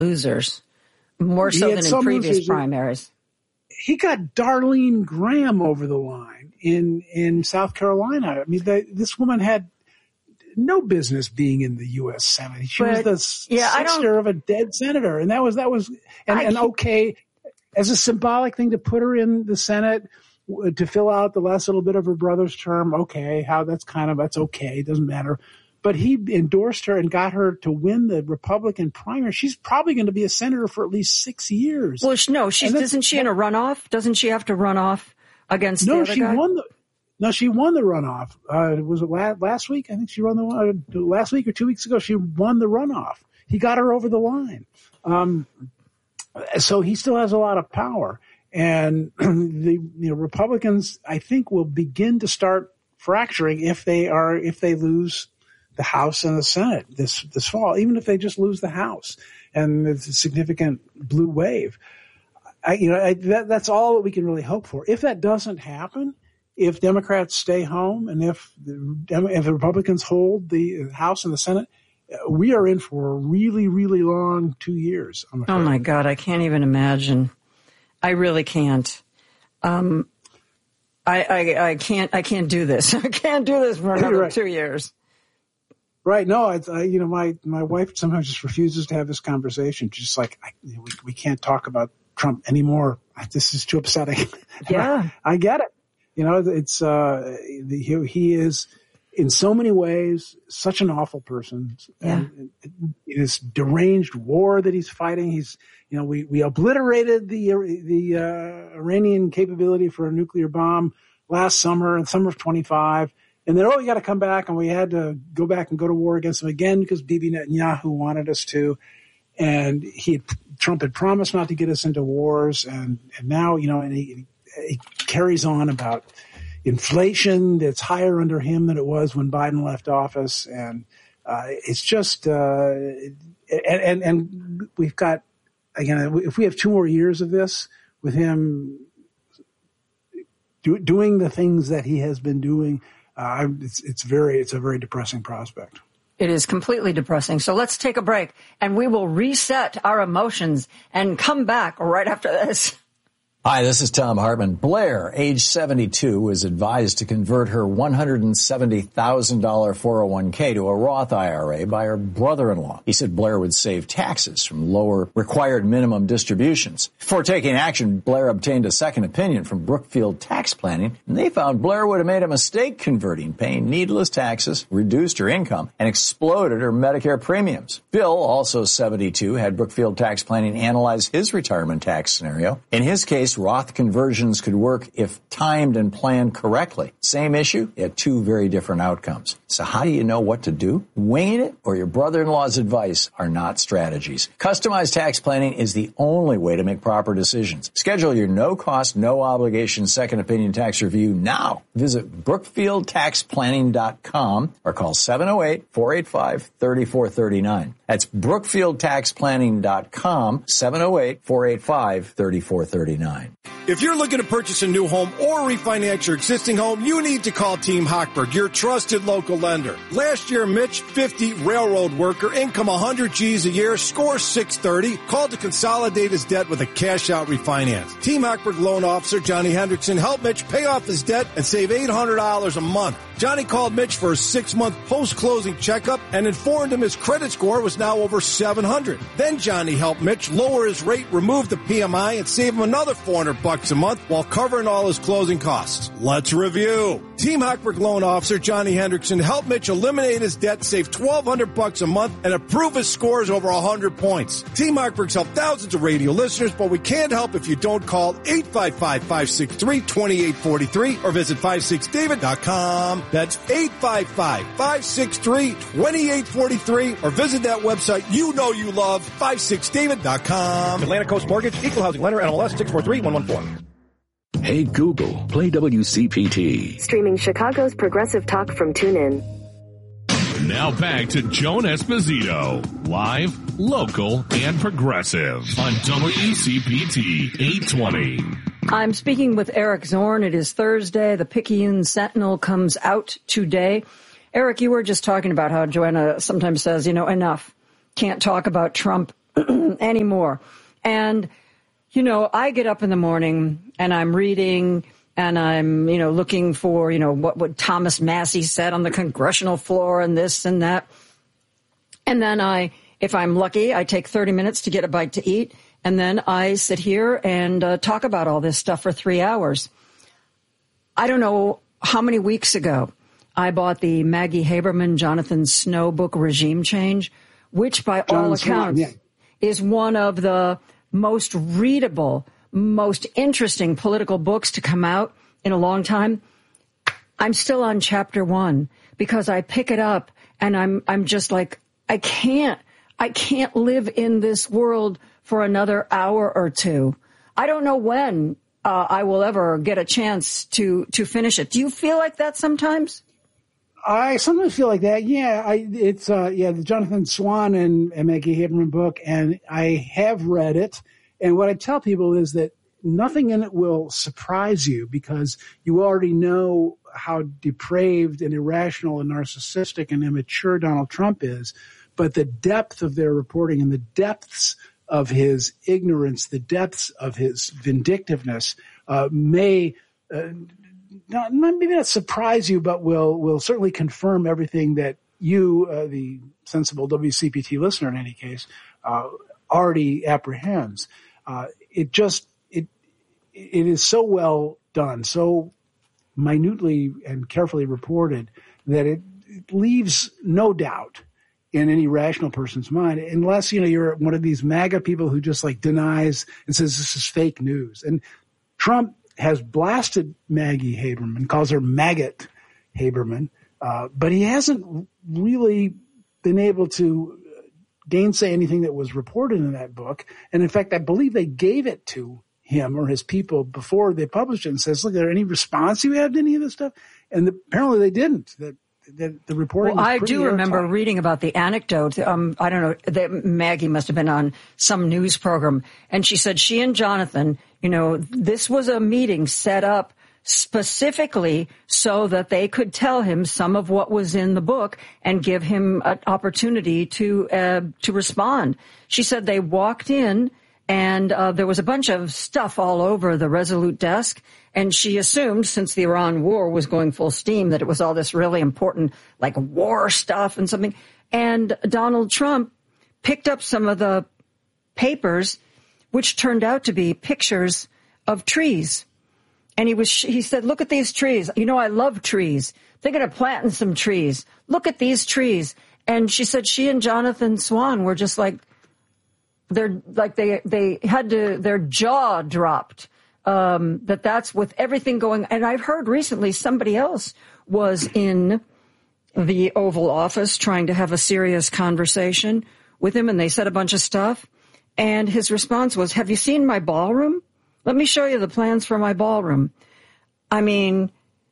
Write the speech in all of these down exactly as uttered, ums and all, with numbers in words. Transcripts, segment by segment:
losers, more so than in previous primaries. He got Darlene Graham over the line in, in South Carolina. I mean, the, this woman had no business being in the U S Senate. She but, was the yeah, sister of a dead senator. And that was, that was, and, and okay, as a symbolic thing to put her in the Senate to fill out the last little bit of her brother's term. Okay. How that's kind of, that's okay. It doesn't matter. But he endorsed her and got her to win the Republican primary. She's probably going to be a senator for at least six years. Well, no, she's, isn't she in a runoff? Doesn't she have to run off against no, the other she guy? won the, no, she won the runoff. Uh, was it last, last week? I think she won the uh, last week or two weeks ago. She won the runoff. He got her over the line. Um, so he still has a lot of power. And the you know, Republicans, I think, will begin to start fracturing if they are if they lose the House and the Senate this this fall, even if they just lose the House and it's a significant blue wave. I, you know, I, that, that's all that we can really hope for. If that doesn't happen, if Democrats stay home and if the, if the Republicans hold the House and the Senate, we are in for a really, really long two years. I'm afraid. Oh my God, I can't even imagine. I really can't. Um, I, I I can't I can't do this. I can't do this for another right. two years. Right. No, it's, I, you know, my, my wife sometimes just refuses to have this conversation. She's like, I, you know, we, we can't talk about Trump anymore. This is too upsetting. Yeah. I, I get it. You know, it's, uh, the, he, he is in so many ways such an awful person. Yeah. And this deranged war that he's fighting. He's, you know, we, we obliterated the, the, uh, Iranian capability for a nuclear bomb last summer in summer of twenty-five. And then, oh, we got to come back, and we had to go back and go to war against them again because Bibi Netanyahu wanted us to. And he, Trump had promised not to get us into wars, and, and now, you know, and he, he carries on about inflation that's higher under him than it was when Biden left office, and uh, it's just, uh, and, and and we've got again, if we have two more years of this with him do, doing the things that he has been doing. Uh, it's, it's very, it's a very depressing prospect. It is completely depressing. So let's take a break and we will reset our emotions and come back right after this. Hi, this is Tom Hartman. Blair, age seventy-two, was advised to convert her one hundred seventy thousand dollars four oh one k to a Roth I R A by her brother-in-law. He said Blair would save taxes from lower required minimum distributions. Before taking action, Blair obtained a second opinion from Brookfield Tax Planning, and they found Blair would have made a mistake converting, paying needless taxes, reduced her income, and exploded her Medicare premiums. Bill, also seventy-two, had Brookfield Tax Planning analyze his retirement tax scenario. In his case, Roth conversions could work if timed and planned correctly. Same issue, yet two very different outcomes. So how do you know what to do? Winging it or your brother-in-law's advice are not strategies. Customized tax planning is the only way to make proper decisions. Schedule your no-cost, no-obligation second opinion tax review now. Visit brookfield tax planning dot com or call seven oh eight, four eight five, three four three nine. That's brookfield tax planning dot com, seven oh eight, four eight five, three four three nine. If you're looking to purchase a new home or refinance your existing home, you need to call Team Hochberg, your trusted local lender. Last year, Mitch, fifty, railroad worker, income one hundred G's a year, score six thirty, called to consolidate his debt with a cash-out refinance. Team Hochberg loan officer Johnny Hendrickson helped Mitch pay off his debt and save eight hundred dollars a month. Johnny called Mitch for a six-month post-closing checkup and informed him his credit score was now over seven hundred. Then Johnny helped Mitch lower his rate, remove the P M I, and save him another four hundred bucks a month while covering all his closing costs. Let's review. Team Hochberg loan officer Johnny Hendrickson helped Mitch eliminate his debt, save twelve hundred bucks a month, and improve his scores over one hundred points. Team Hochberg's helped thousands of radio listeners, but we can't help if you don't call eight five five, five six three, two eight four three or visit five six david dot com. That's eight five five, five six three, two eight four three or visit that website you know you love, five six david dot com. Atlantic Coast Mortgage, Equal Housing Lender, N L S six four three one one four. Hey Google, play W C P T. Streaming Chicago's progressive talk from TuneIn. Now back to Joan Esposito, live, local, and progressive on W C P T eight twenty. I'm speaking with Eric Zorn. It is Thursday. The Picayune Sentinel comes out today. Eric, you were just talking about how Joanna sometimes says, you know, enough. Can't talk about Trump anymore. And, you know, I get up in the morning and I'm reading and I'm, you know, looking for, you know, what, what Thomas Massey said on the congressional floor and this and that. And then I, if I'm lucky, I take thirty minutes to get a bite to eat. And then I sit here and uh, talk about all this stuff for three hours. I don't know how many weeks ago I bought the Maggie Haberman, Jonathan Snow book, Regime Change, which by John all Swan, accounts yeah. is one of the most readable, most interesting political books to come out in a long time. I'm still on chapter one because I pick it up and I'm I'm just like, I can't, I can't live in this world for another hour or two. I don't know when uh, I will ever get a chance to, to finish it. Do you feel like that sometimes? I sometimes feel like that. Yeah, I, it's uh, yeah, the Jonathan Swan and, and Maggie Haberman book, and I have read it. And what I tell people is that nothing in it will surprise you because you already know how depraved and irrational and narcissistic and immature Donald Trump is. But the depth of their reporting and the depths of his ignorance, the depths of his vindictiveness uh, may uh, not, maybe not surprise you, but will will certainly confirm everything that you, uh, the sensible W C P T listener in any case, uh, already apprehends. Uh, it just it it is so well done, so minutely and carefully reported that it, it leaves no doubt in any rational person's mind, unless, you know, you're one of these MAGA people who just like denies and says this is fake news. And Trump has blasted Maggie Haberman, calls her Maggot Haberman, uh, but he hasn't really been able to gainsay anything that was reported in that book. And in fact, I believe they gave it to him or his people before they published it and says, look, is there any response you have to any of this stuff? And the, apparently they didn't. That The, the reporting well, I was do remember airtight. reading about the anecdote. Um, I don't know, that Maggie must have been on some news program. And she said she and Jonathan, you know, this was a meeting set up specifically so that they could tell him some of what was in the book and give him an opportunity to uh, to respond. She said they walked in and uh, there was a bunch of stuff all over the Resolute desk. And she assumed, since the Iran war was going full steam, that it was all this really important, like, war stuff and something. And Donald Trump picked up some of the papers, which turned out to be pictures of trees. And he was, he said, look at these trees. You know, I love trees. They're going to plant some trees. Look at these trees. And she said she and Jonathan Swan were just like, they're like, they, they had to, their jaw dropped. Um, that that's with everything going. And I've heard recently somebody else was in the Oval Office trying to have a serious conversation with him, and they said a bunch of stuff. And his response was, have you seen my ballroom? Let me show you the plans for my ballroom. I mean,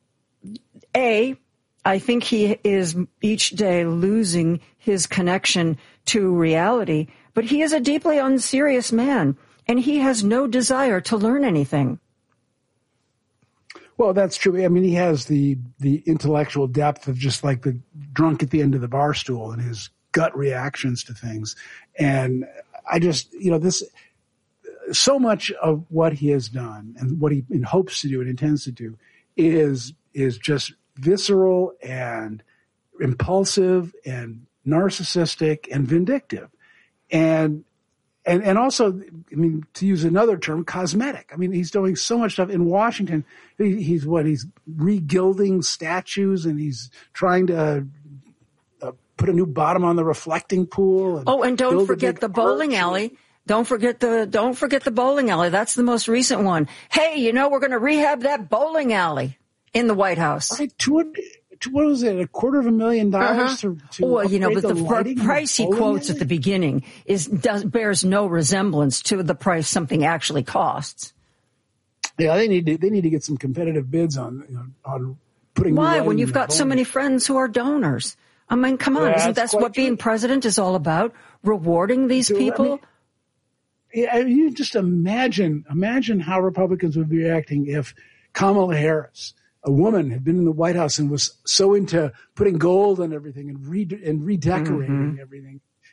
A, I think he is each day losing his connection to reality, but he is a deeply unserious man. And he has no desire to learn anything. Well, that's true. I mean, he has the the intellectual depth of just like the drunk at the end of the bar stool and his gut reactions to things. And I just, you know, this, so much of what he has done and what he hopes to do and intends to do is is just visceral and impulsive and narcissistic and vindictive. And And and also, I mean, to use another term, cosmetic. I mean, he's doing so much stuff in Washington. He, he's what? He's regilding statues, and he's trying to uh, put a new bottom on the reflecting pool. And oh, and don't forget the bowling alley. Don't forget the don't forget the bowling alley. That's the most recent one. Hey, you know, we're going to rehab that bowling alley in the White House. Right, two, what was it, a quarter of a million dollars uh-huh. to, to well, you know, but the, the price he quotes alley? At the beginning is does bears no resemblance to the price something actually costs. Yeah, they need to they need to get some competitive bids on you know, on putting. Why, when you've got so many friends who are donors? I mean, come on, yeah, isn't that what true. Being president is all about? Rewarding these so, people. I mean, yeah, I mean, you just imagine imagine how Republicans would be reacting if Kamala Harris, a woman, had been in the White House and was so into putting gold on everything and re- and redecorating mm-hmm. everything.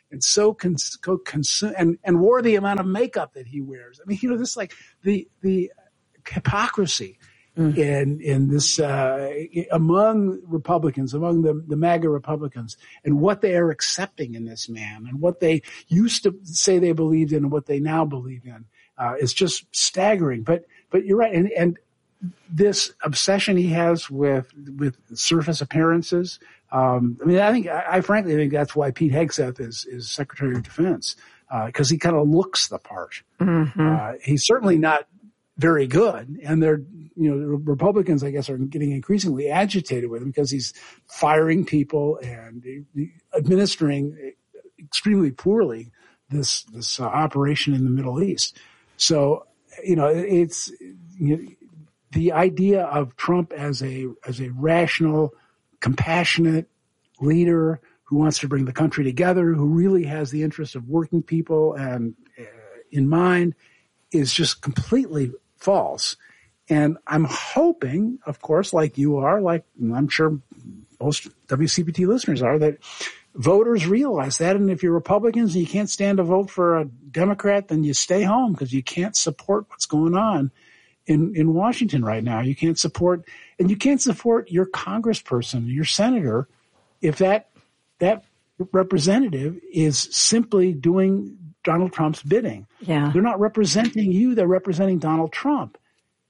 and so cons- consume and, and wore the amount of makeup that he wears. I mean, you know, this like the the hypocrisy mm. in in this uh, among Republicans, among the the MAGA Republicans, and what they are accepting in this man, and what they used to say they believed in, and what they now believe in, uh, is just staggering. But but you're right, and and this obsession he has with with surface appearances. Um, I mean, I think, I, I frankly think that's why Pete Hegseth is, is Secretary of Defense, uh, cause he kind of looks the part. Mm-hmm. Uh, he's certainly not very good. And they're, you know, the Republicans, I guess, are getting increasingly agitated with him because he's firing people and administering extremely poorly this, this uh, operation in the Middle East. So, you know, it's, you know, the idea of Trump as a, as a rational, compassionate leader who wants to bring the country together, who really has the interests of working people and uh, in mind, is just completely false. And I'm hoping, of course, like you are, like I'm sure most W C P T listeners are, that voters realize that. And if you're Republicans and you can't stand to vote for a Democrat, then you stay home because you can't support what's going on in, in Washington right now. You can't support, and you can't support your congressperson, your senator, if that that representative is simply doing Donald Trump's bidding. Yeah. They're not representing you, they're representing Donald Trump.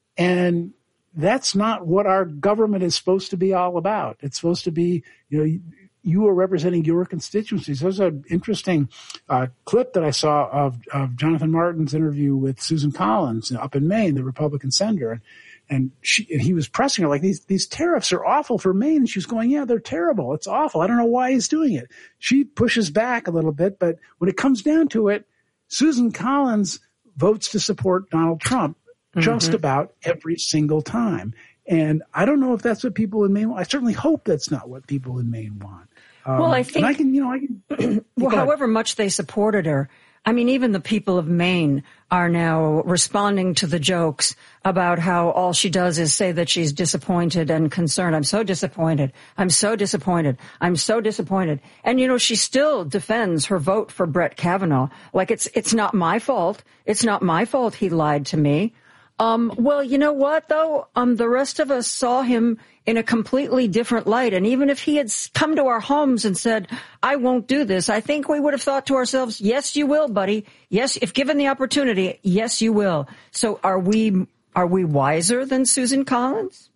And that's not what our government is supposed to be all about. It's supposed to be, you know, you are representing your constituencies. There's an interesting uh, clip that I saw of, of Jonathan Martin's interview with Susan Collins up in Maine, the Republican senator. And, and, she, and he was pressing her like, these, these tariffs are awful for Maine. And she was going, yeah, they're terrible. It's awful. I don't know why he's doing it. She pushes back a little bit. But when it comes down to it, Susan Collins votes to support Donald Trump mm-hmm. just about every single time. And I don't know if that's what people in Maine want. I certainly hope that's not what people in Maine want. Um, well, I think, I can, you know, I can, well, however much they supported her, I mean, even the people of Maine are now responding to the jokes about how all she does is say that she's disappointed and concerned. I'm so disappointed. I'm so disappointed. I'm so disappointed. And, you know, she still defends her vote for Brett Kavanaugh. Like it's, it's not my fault. It's not my fault he lied to me. Um, well, you know what, though? Um, the rest of us saw him in a completely different light. And even if he had come to our homes and said, I won't do this, I think we would have thought to ourselves, yes, you will, buddy. Yes, if given the opportunity, yes, you will. So are we, are we wiser than Susan Collins?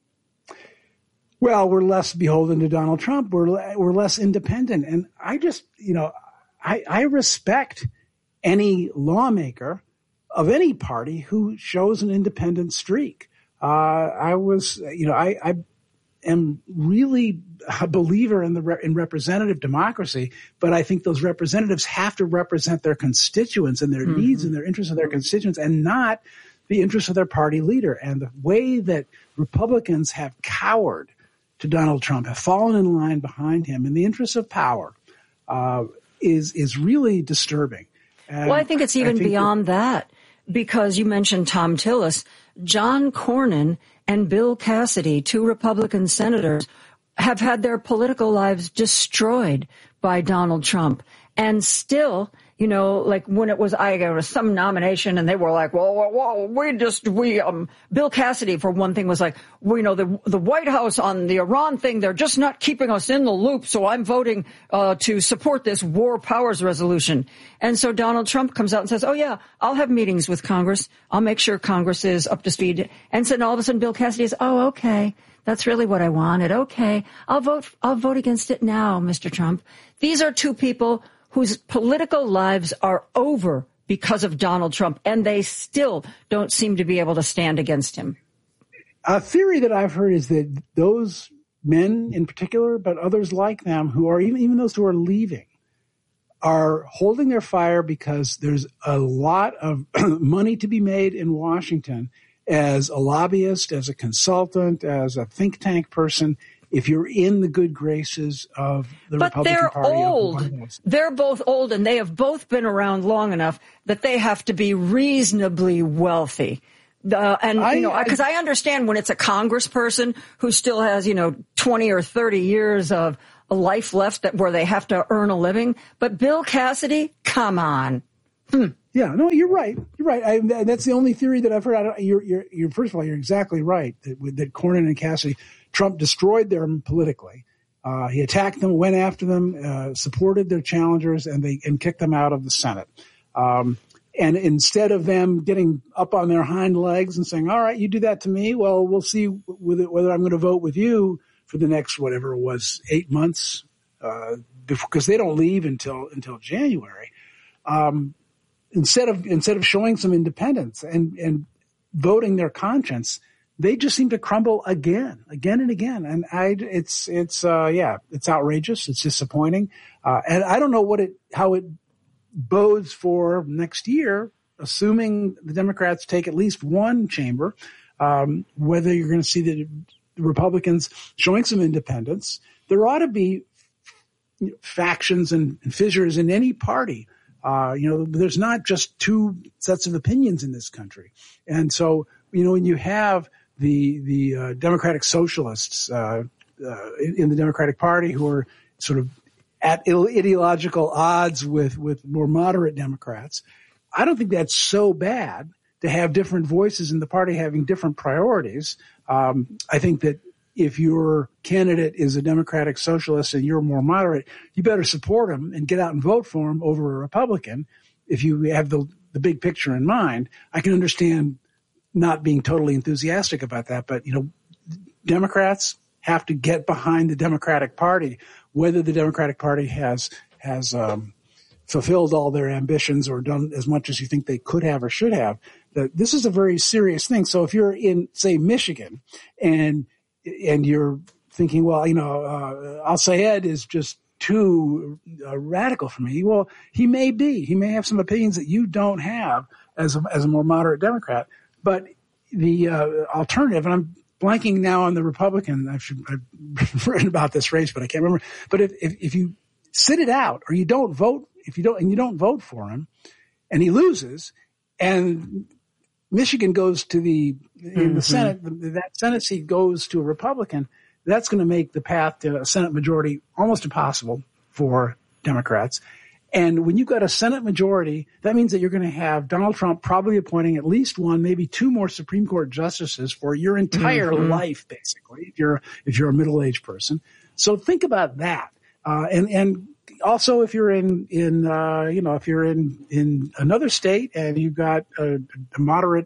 Well, we're less beholden to Donald Trump. We're, we're less independent. And I just, you know, I, I respect any lawmaker of any party who shows an independent streak. Uh, I was, you know, I, I am really a believer in the re- in representative democracy, but I think those representatives have to represent their constituents and their mm-hmm. needs and their interests of their constituents, and not the interests of their party leader. And the way that Republicans have cowered to Donald Trump, have fallen in line behind him in the interests of power, uh, is is really disturbing. And well, I think it's even think beyond that. that. Because you mentioned Tom Tillis, John Cornyn and Bill Cassidy, two Republican senators, have had their political lives destroyed by Donald Trump. And still, you know, like when it was, I got some nomination and they were like, well, well, well, we just, we, um, Bill Cassidy, for one thing, was like, well, you know, the, the White House on the Iran thing, they're just not keeping us in the loop. So I'm voting, uh, to support this war powers resolution. And so Donald Trump comes out and says, oh yeah, I'll have meetings with Congress. I'll make sure Congress is up to speed. And so all of a sudden Bill Cassidy is, oh, okay. That's really what I wanted. Okay. I'll vote, I'll vote against it now, Mister Trump. These are two people whose political lives are over because of Donald Trump, and they still don't seem to be able to stand against him. A theory that I've heard is that those men in particular, but others like them, who are even, even those who are leaving, are holding their fire because there's a lot of money to be made in Washington as a lobbyist, as a consultant, as a think tank person, if you're in the good graces of the but Republican they're Party. Old. They're both old, and they have both been around long enough that they have to be reasonably wealthy. Uh, and, I, you know, because I, I understand when it's a congressperson who still has, you know, twenty or thirty years of, a life left that where they have to earn a living. But Bill Cassidy, come on. Hmm. Yeah, no, you're right. You're right. I, that's the only theory that I've heard. I don't, you're, you're, you're, first of all, you're exactly right that, that Cornyn and Cassidy, Trump destroyed them politically. Uh, he attacked them, went after them, uh, supported their challengers, and they and kicked them out of the Senate. Um, and instead of them getting up on their hind legs and saying, "All right, you do that to me, well, we'll see whether, whether I'm going to vote with you for the next whatever it was eight months," uh, because they don't leave until until January. Um, Instead of instead of showing some independence and, and voting their conscience, they just seem to crumble again, again and again. And I, it's it's uh, yeah, it's outrageous. It's disappointing, uh, and I don't know what it how it bodes for next year, assuming the Democrats take at least one chamber. Um, whether you're going to see the Republicans showing some independence, there ought to be factions and fissures in any party. Uh, you know, there's not just two sets of opinions in this country. And so, you know, when you have the, the, uh, Democratic Socialists, uh, uh, in, in the Democratic Party who are sort of at ideological odds with, with more moderate Democrats, I don't think that's so bad to have different voices in the party having different priorities. Um, I think that if your candidate is a Democratic Socialist and you're more moderate, you better support him and get out and vote for him over a Republican. If you have the, the big picture in mind, I can understand not being totally enthusiastic about that. But, you know, Democrats have to get behind the Democratic Party, whether the Democratic Party has, has, um, fulfilled all their ambitions or done as much as you think they could have or should have. That this is a very serious thing. So if you're in, say, Michigan and and you're thinking, well, you know, uh, Al-Sayed is just too uh, radical for me. Well, he may be. He may have some opinions that you don't have as a, as a more moderate Democrat. But the uh, alternative, and I'm blanking now on the Republican. I should, I've written about this race, but I can't remember. But if, if, if you sit it out or you don't vote, if you don't, and you don't vote for him and he loses and Michigan goes to the, in mm-hmm. the Senate, that Senate seat goes to a Republican, that's going to make the path to a Senate majority almost impossible for Democrats. And when you've got a Senate majority, that means that you're going to have Donald Trump probably appointing at least one, maybe two more Supreme Court justices for your entire mm-hmm. life, basically, if you're, if you're a middle-aged person. So think about that. Uh, and, and also if you're in, in, uh, you know, if you're in, in another state and you've got a, a moderate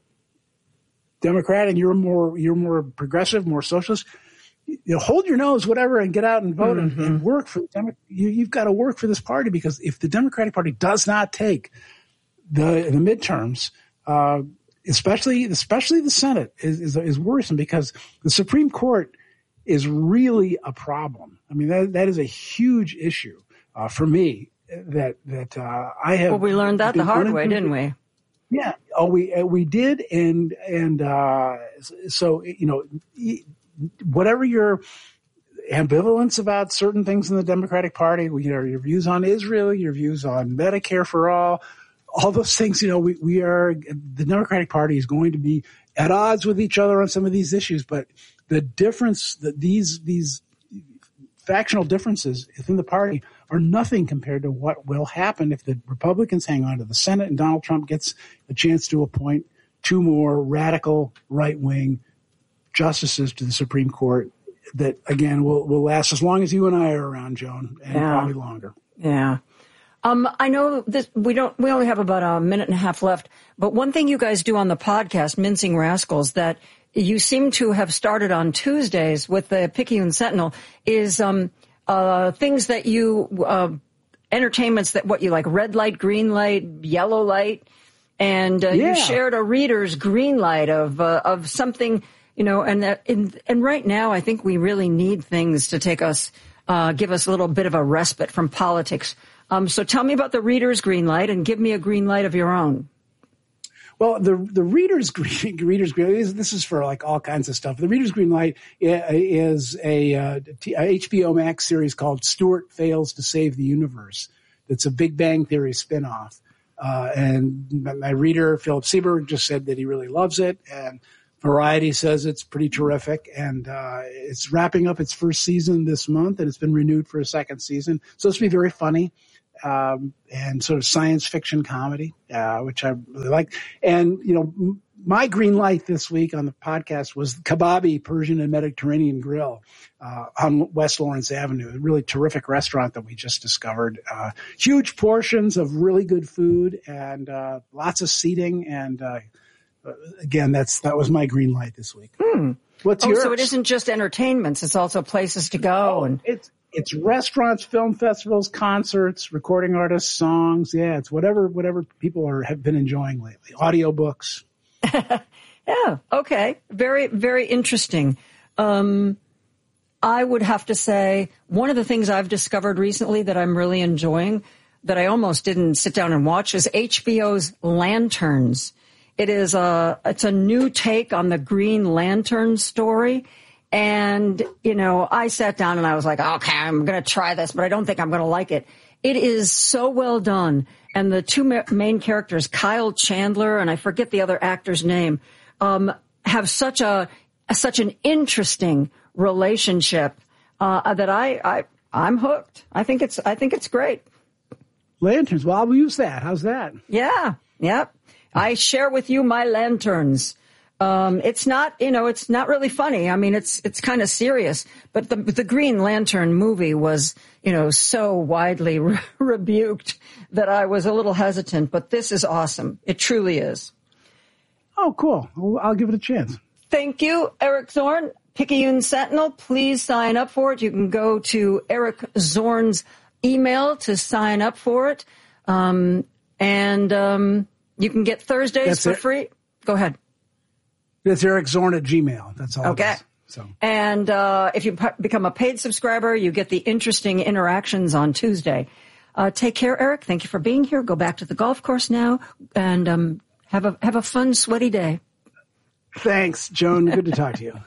Democrat and you're more, you're more progressive, more socialist, you know, hold your nose, whatever, and get out and vote mm-hmm. and, and work for the Demo- you, you've got to work for this party, because if the Democratic Party does not take the, the midterms, uh, especially, especially the Senate is, is, is worrisome, because the Supreme Court is really a problem. I mean, that, that is a huge issue, uh, for me that, that, uh, I have. Well, we learned that the hard way, didn't we? Yeah. Oh, we, uh, we did. And, and, uh, so, you know, whatever your ambivalence about certain things in the Democratic Party, you know, your views on Israel, your views on Medicare for all, all those things, you know, we, we are, the Democratic Party is going to be at odds with each other on some of these issues, but the difference that these, these factional differences within the party are nothing compared to what will happen if the Republicans hang on to the Senate and Donald Trump gets a chance to appoint two more radical right-wing justices to the Supreme Court that, again, will, will last as long as you and I are around, Joan, and yeah. probably longer. Yeah. Um, I know this, we don't, we only have about a minute and a half left, but one thing you guys do on the podcast, Mincing Rascals, that you seem to have started on Tuesdays with the Picayune Sentinel is, um, uh, things that you, uh, entertainments that what you like, red light, green light, yellow light. And, uh, yeah. you shared a reader's green light of, uh, of something, you know, and that, and, and right now I think we really need things to take us, uh, give us a little bit of a respite from politics. Um, so tell me about the reader's green light and give me a green light of your own. Well, the the reader's green reader's green is, this is for like all kinds of stuff. The reader's green light is a, uh, a H B O Max series called Stuart Fails to Save the Universe. It's a Big Bang Theory spinoff. Uh, and my reader, Philip Seberg, just said that he really loves it. And Variety says it's pretty terrific, and uh, it's wrapping up its first season this month, and it's been renewed for a second season. So it's going to be very funny um, and sort of science fiction comedy, uh, which I really like. And, you know, m- my green light this week on the podcast was Kebabi Persian and Mediterranean Grill uh, on West Lawrence Avenue, a really terrific restaurant that we just discovered. Uh, huge portions of really good food and uh, lots of seating and uh Uh, again, that's that was my green light this week. Hmm. What's oh, yours? so it isn't just entertainments; it's also places to go. Oh, and it's it's restaurants, film festivals, concerts, recording artists, songs. Yeah, it's whatever whatever people are have been enjoying lately. Audiobooks. Yeah. Okay. Very very interesting. Um, I would have to say one of the things I've discovered recently that I'm really enjoying that I almost didn't sit down and watch is H B O's Lanterns. It is a, it's a new take on the Green Lantern story. And, you know, I sat down and I was like, okay, I'm going to try this, but I don't think I'm going to like it. It is so well done. And the two ma- main characters, Kyle Chandler, and I forget the other actor's name, um, have such a, such an interesting relationship, uh, that I, I, I'm hooked. I think it's, I think it's great. Lanterns. Well, I'll use that. How's that? Yeah. Yep. I share with you my lanterns. Um, it's not, you know, it's not really funny. I mean, it's, it's kind of serious, but the, the Green Lantern movie was, you know, so widely re- rebuked that I was a little hesitant, but this is awesome. It truly is. Oh, cool. Well, I'll give it a chance. Thank you, Eric Zorn, Picayune Sentinel. Please sign up for it. You can go to Eric Zorn's email to sign up for it. Um, and, um, you can get Thursdays That's for it. free. Go ahead. It's Eric Zorn at Gmail. That's all. Okay. It is. So. And uh, if you p- become a paid subscriber, you get the interesting interactions on Tuesday. Uh, take care, Eric. Thank you for being here. Go back to the golf course now and um, have a have a fun, sweaty day. Thanks, Joan. Good to talk to you.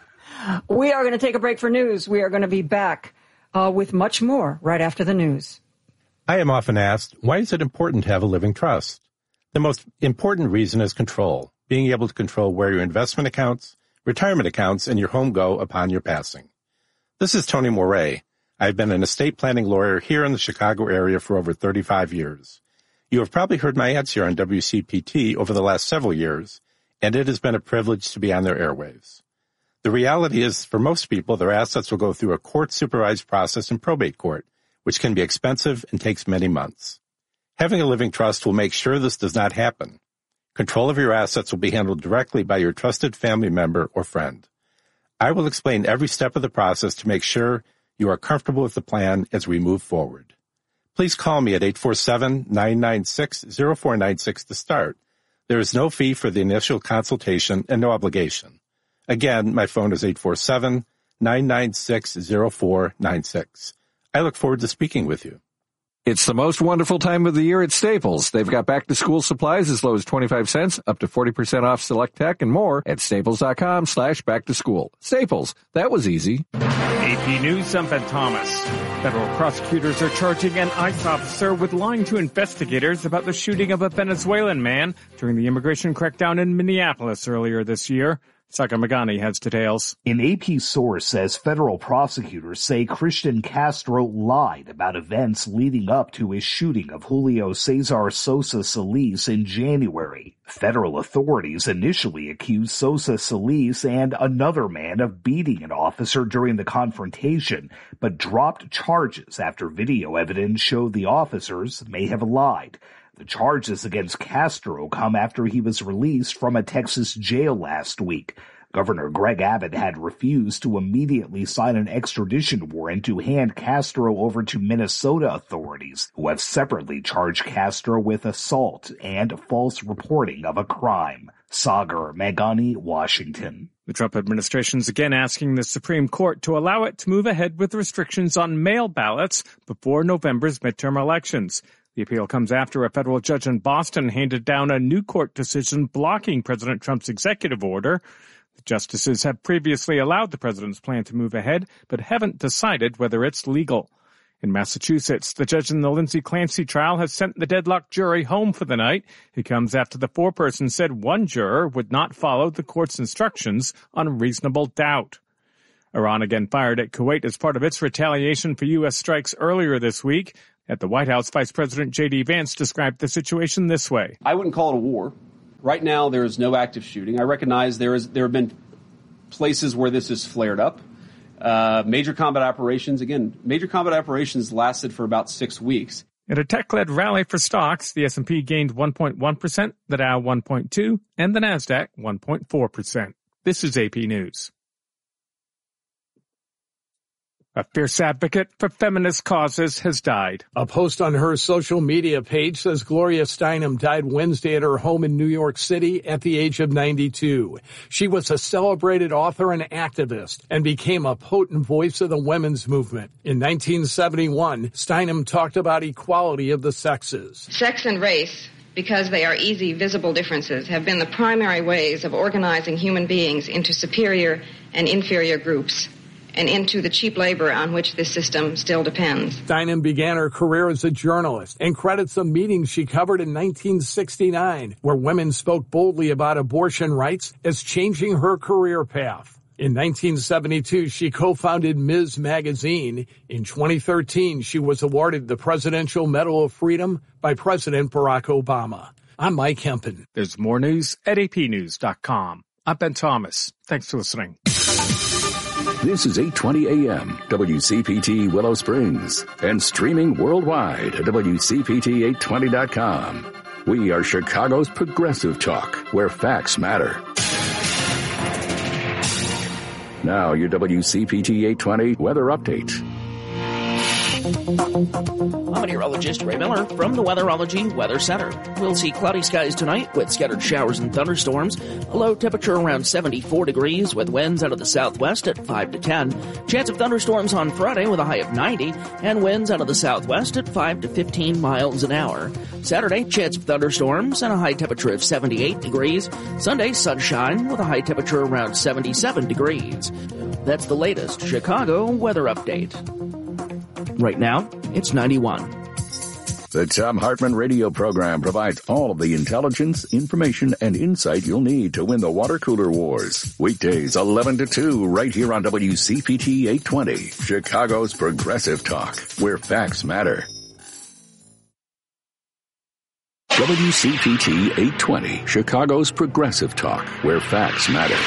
We are going to take a break for news. We are going to be back uh, with much more right after the news. I am often asked, why is it important to have a living trust? The most important reason is control, being able to control where your investment accounts, retirement accounts, and your home go upon your passing. This is Tony Moret. I've been an estate planning lawyer here in the Chicago area for over thirty-five years. You have probably heard my ads here on W C P T over the last several years, and it has been a privilege to be on their airwaves. The reality is, for most people, their assets will go through a court-supervised process in probate court, which can be expensive and takes many months. Having a living trust will make sure this does not happen. Control of your assets will be handled directly by your trusted family member or friend. I will explain every step of the process to make sure you are comfortable with the plan as we move forward. Please call me at eight four seven, nine nine six, zero four nine six to start. There is no fee for the initial consultation and no obligation. Again, my phone is eight four seven, nine nine six, zero four nine six. I look forward to speaking with you. It's the most wonderful time of the year at Staples. They've got back-to-school supplies as low as twenty-five cents, up to forty percent off select tech, and more at staples.com slash back-to-school. Staples, that was easy. A P News, I'm Ben Thomas. Federal prosecutors are charging an ICE officer with lying to investigators about the shooting of a Venezuelan man during the immigration crackdown in Minneapolis earlier this year. Saka Magani has details. An A P source says federal prosecutors say Christian Castro lied about events leading up to his shooting of Julio Cesar Sosa Solis in January. Federal authorities initially accused Sosa Solis and another man of beating an officer during the confrontation, but dropped charges after video evidence showed the officers may have lied. The charges against Castro come after he was released from a Texas jail last week. Governor Greg Abbott had refused to immediately sign an extradition warrant to hand Castro over to Minnesota authorities, who have separately charged Castro with assault and false reporting of a crime. Sagar Magani, Washington. The Trump administration is again asking the Supreme Court to allow it to move ahead with restrictions on mail ballots before November's midterm elections. The appeal comes after a federal judge in Boston handed down a new court decision blocking President Trump's executive order. The justices have previously allowed the president's plan to move ahead, but haven't decided whether it's legal. In Massachusetts, the judge in the Lindsay Clancy trial has sent the deadlocked jury home for the night. It comes after the foreperson said one juror would not follow the court's instructions on reasonable doubt. Iran again fired at Kuwait as part of its retaliation for U S strikes earlier this week. At the White House, Vice President J D Vance described the situation this way. I wouldn't call it a war. Right now, there is no active shooting. I recognize there is there have been places where this has flared up. Uh, major combat operations, again, major combat operations lasted for about six weeks. In a tech-led rally for stocks, the S and P gained one point one percent, the Dow one point two percent, and the Nasdaq one point four percent. This is A P News. A fierce advocate for feminist causes has died. A post on her social media page says Gloria Steinem died Wednesday at her home in New York City at the age of ninety-two. She was a celebrated author and activist and became a potent voice of the women's movement. In nineteen seventy-one, Steinem talked about equality of the sexes. Sex and race, because they are easy, visible differences, have been the primary ways of organizing human beings into superior and inferior groups, and into the cheap labor on which this system still depends. Steinem began her career as a journalist and credits a meeting she covered in nineteen sixty-nine, where women spoke boldly about abortion rights, as changing her career path. In nineteen seventy-two, she co-founded Miz Magazine. In twenty thirteen, she was awarded the Presidential Medal of Freedom by President Barack Obama. I'm Mike Hempen. There's more news at A P news dot com. I'm Ben Thomas. Thanks for listening. This is eight twenty A M, W C P T Willow Springs, and streaming worldwide at W C P T eight twenty dot com. We are Chicago's progressive talk, where facts matter. Now your W C P T eight twenty weather update. I'm meteorologist Ray Miller from the Weatherology Weather Center. We'll see cloudy skies tonight with scattered showers and thunderstorms. A low temperature around seventy-four degrees with winds out of the southwest at five to ten. Chance of thunderstorms on Friday with a high of ninety and winds out of the southwest at five to fifteen miles an hour. Saturday, chance of thunderstorms and a high temperature of seventy-eight degrees. Sunday, sunshine with a high temperature around seventy-seven degrees. That's the latest Chicago weather update. Right now, it's ninety-one. The Thom Hartmann radio program provides all of the intelligence, information, and insight you'll need to win the water cooler wars. Weekdays eleven to two right here on W C P T eight twenty, Chicago's progressive talk, where facts matter. W C P T eight twenty, Chicago's progressive talk, where facts matter.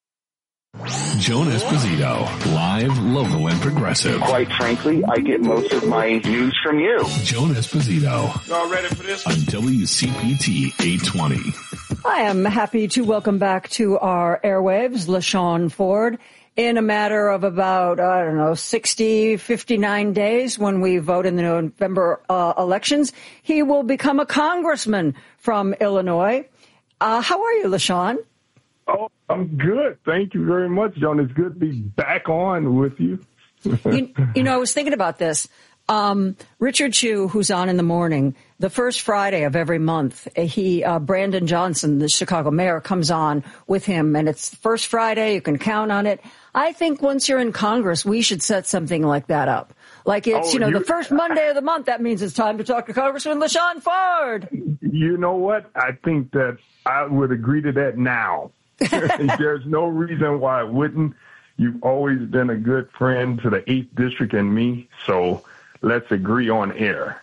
Joan Esposito, live, local, and progressive. Quite frankly, I get most of my news from you. Joan Esposito. Y'all ready for this? On W C P T eight twenty. I am happy to welcome back to our airwaves LaShawn Ford. In a matter of about, I don't know, sixty, fifty-nine days when we vote in the November uh, elections, he will become a congressman from Illinois. Uh, how are you, LaShawn? Oh, I'm good. Thank you very much, John. It's good to be back on with you. you, you know, I was thinking about this. Um, Richard Chu, who's on in the morning, the first Friday of every month, he, uh, Brandon Johnson, the Chicago mayor, comes on with him, and it's the first Friday. You can count on it. I think once you're in Congress, we should set something like that up. Like it's, oh, you know, you, the first Monday of the month, that means it's time to talk to Congressman LaShawn Ford. You know what? I think that I would agree to that now. There's no reason why I wouldn't. You've always been a good friend to the eighth District and me, so let's agree on air.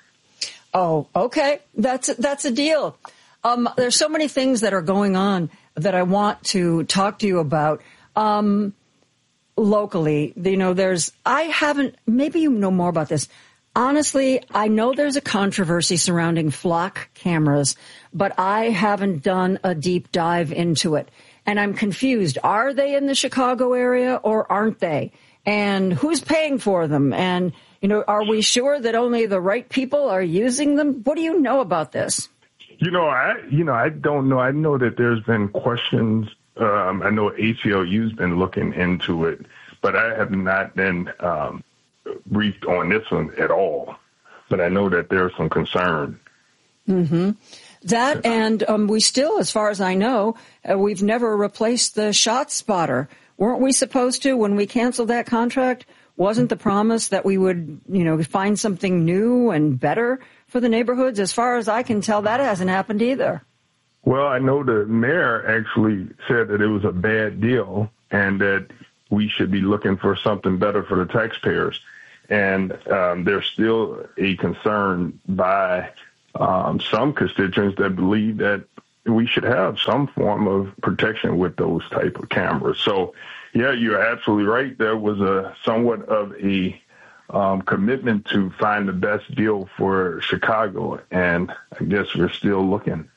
Oh, okay. That's, that's a deal. Um, there's so many things that are going on that I want to talk to you about. Um, locally, you know, there's, I haven't, maybe you know more about this. Honestly, I know there's a controversy surrounding flock cameras, but I haven't done a deep dive into it. And I'm confused. Are they in the Chicago area or aren't they? And who's paying for them? And, you know, are we sure that only the right people are using them? What do you know about this? You know, I, you know, I don't know. I know that there's been questions. Um, I know A C L U's been looking into it, but I have not been um, briefed on this one at all. But I know that there's some concern. Mm-hmm. That and um, we still, as far as I know, uh, we've never replaced the shot spotter. Weren't we supposed to when we canceled that contract? wasn't the promise that we would, you know, find something new and better for the neighborhoods? As far as I can tell, that hasn't happened either. Well, I know the mayor actually said that it was a bad deal and that we should be looking for something better for the taxpayers. And um, there's still a concern by um, some constituents that believe that we should have some form of protection with those type of cameras. So, yeah, you're absolutely right. There was a somewhat of a um, commitment to find the best deal for Chicago, and I guess we're still looking.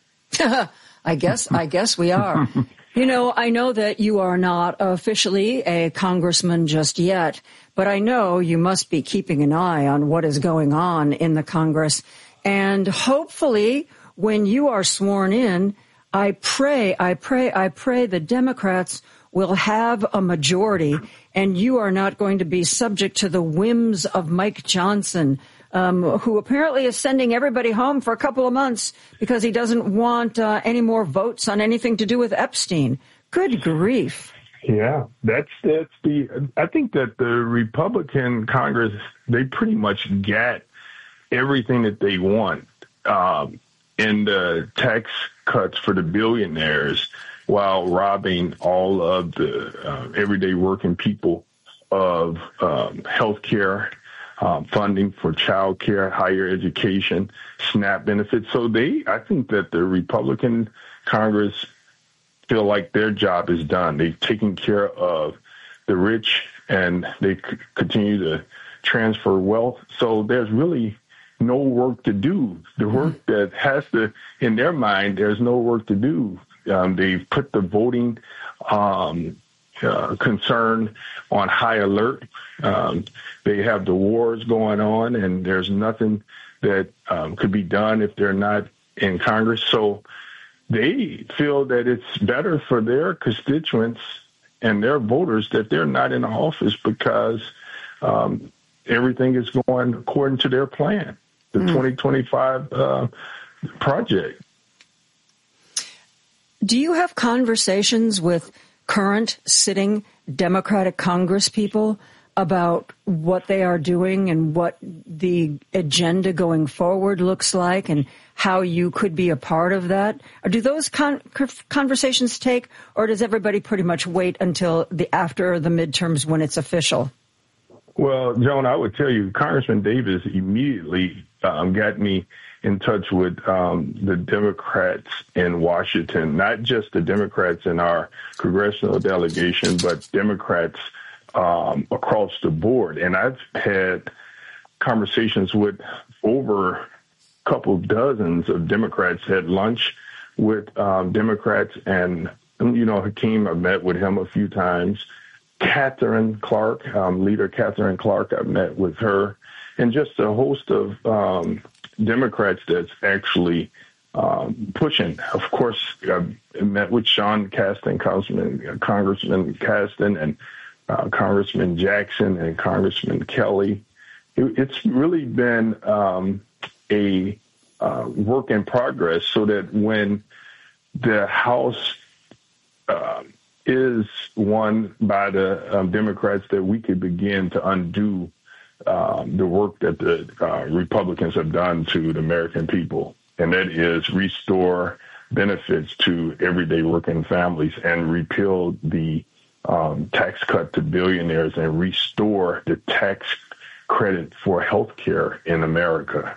I guess, I guess we are. You know, I know that you are not officially a congressman just yet, but I know you must be keeping an eye on what is going on in the Congress. And hopefully, when you are sworn in, I pray, I pray, I pray the Democrats will have a majority and you are not going to be subject to the whims of Mike Johnson, um, who apparently is sending everybody home for a couple of months because he doesn't want uh, any more votes on anything to do with Epstein. Good grief. Yeah, that's that's the. I think that the Republican Congress, they pretty much get everything that they want um, in the tax cuts for the billionaires, while robbing all of the uh, everyday working people of um, health care, um, funding for child care, higher education, SNAP benefits. So they, I think that the Republican Congress feel like their job is done. They've taken care of the rich and they c- continue to transfer wealth. So there's really no work to do. The work that has to, in their mind, there's no work to do. Um, they've put the voting um, uh, concern on high alert. Um, they have the wars going on, and there's nothing that um, could be done if they're not in Congress. So they feel that it's better for their constituents and their voters that they're not in office because um, everything is going according to their plan, the mm. twenty twenty-five uh, project. Do you have conversations with current sitting Democratic Congress people about what they are doing and what the agenda going forward looks like and how you could be a part of that? Or do those con- conversations take, or does everybody pretty much wait until the after the midterms when it's official? Well, Joan, I would tell you, Congressman Davis immediately um, got me in touch with um, the Democrats in Washington, not just the Democrats in our congressional delegation, but Democrats um, across the board. And I've had conversations with over a couple dozens of Democrats, had lunch with um, Democrats, and, you know, Hakeem, I've met with him a few times. Catherine Clark, um, leader Catherine Clark, I've met with her, and just a host of um, Democrats that's actually um, pushing. Of course, I met with Sean Casten, Congressman, uh, Congressman Casten, and uh, Congressman Jackson and Congressman Kelly. It, it's really been um, a uh, work in progress so that when the House uh, is won by the um, Democrats, that we could begin to undo um, the work that the uh, Republicans have done to the American people, and that is restore benefits to everyday working families and repeal the um, tax cut to billionaires and restore the tax credit for health care in America.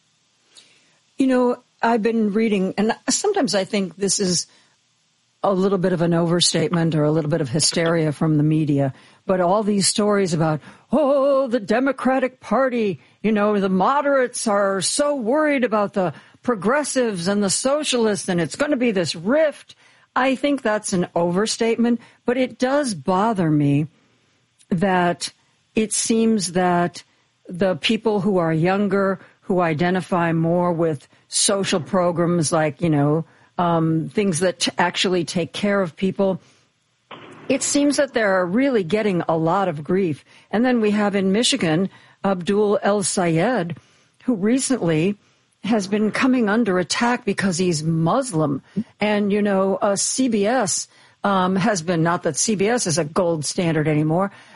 You know, I've been reading, and sometimes I think this is a little bit of an overstatement or a little bit of hysteria from the media, but all these stories about, oh, the Democratic Party, you know, the moderates are so worried about the progressives and the socialists, and it's going to be this rift. I think that's an overstatement, but it does bother me that it seems that the people who are younger, who identify more with social programs like, you know, Um, things that t- actually take care of people, it seems that they're really getting a lot of grief. And then we have in Michigan, Abdul El Sayed, who recently has been coming under attack because he's Muslim. And, you know, uh, C B S um, has been, not that C B S is a gold standard anymore,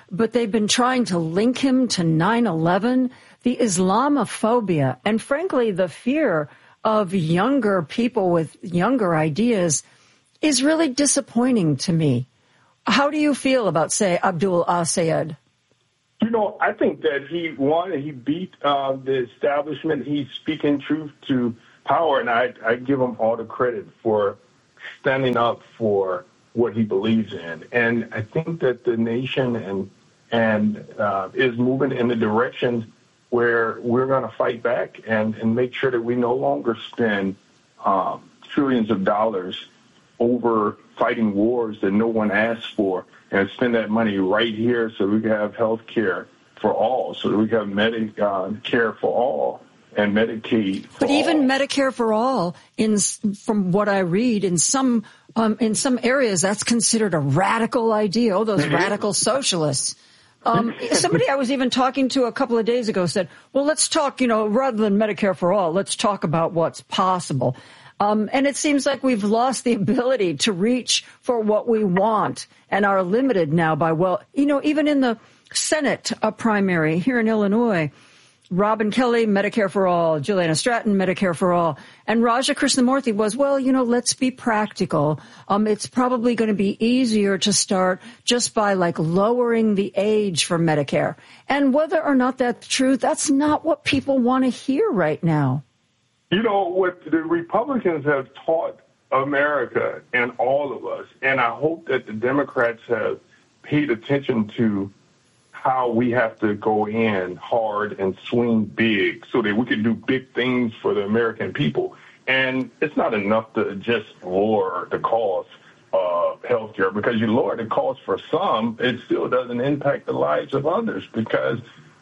but they've been trying to link him to nine eleven, the Islamophobia, and frankly, the fear of younger people with younger ideas is really disappointing to me. How do you feel about, say, Abdul Assayed? You know, I think that he won and he beat uh, the establishment. He's speaking truth to power, and I, I give him all the credit for standing up for what he believes in. And I think that the nation and and uh, is moving in the direction where we're going to fight back and, and make sure that we no longer spend um, trillions of dollars over fighting wars that no one asked for, and spend that money right here so we can have health care for all, so that we can have Medicare uh, for all and Medicaid for But even all. Medicare for all, in from what I read, in some um, in some areas, that's considered a radical idea. Oh, those radical socialists. Um, somebody I was even talking to a couple of days ago said, well, let's talk, you know, rather than Medicare for all, let's talk about what's possible. Um, and it seems like we've lost the ability to reach for what we want and are limited now by, well, you know, even in the Senate uh, primary here in Illinois, Robin Kelly, Medicare for all, Juliana Stratton, Medicare for all, and Raja Krishnamurthy was, well, you know, let's be practical. Um, it's probably going to be easier to start just by like lowering the age for Medicare. And whether or not that's true, that's not what people want to hear right now. You know, what the Republicans have taught America and all of us, and I hope that the Democrats have paid attention to how we have to go in hard and swing big so that we can do big things for the American people. And it's not enough to just lower the cost of health care, because you lower the cost for some, it still doesn't impact the lives of others, because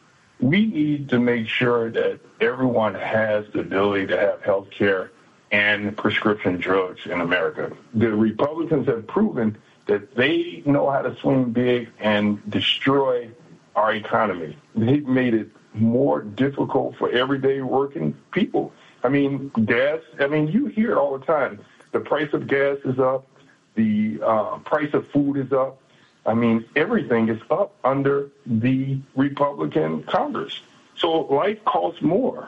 we need to make sure that everyone has the ability to have health care and prescription drugs in America. The Republicans have proven that they know how to swing big and destroy our economy. They've made it more difficult for everyday working people. I mean, gas, I mean, you hear it all the time. The price of gas is up. The uh, price of food is up. I mean, everything is up under the Republican Congress. So life costs more